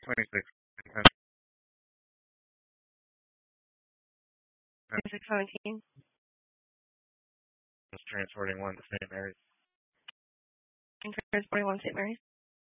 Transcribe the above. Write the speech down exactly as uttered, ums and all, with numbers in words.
twenty-six. twenty-six seventeen. Just transporting one to Saint Mary's. Transporting one to Saint Mary's.